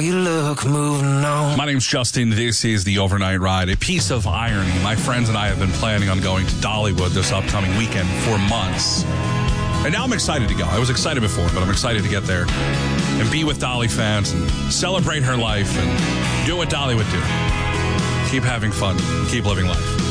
you look, moving on. My name's Justin. This is the Overnight Ride, a piece of irony. My friends and I have been planning on going to Dollywood this upcoming weekend for months. And now I'm excited to go. I was excited before, but I'm excited to get there and be with Dolly fans and celebrate her life and do what Dolly would do. Keep having fun. Keep living life.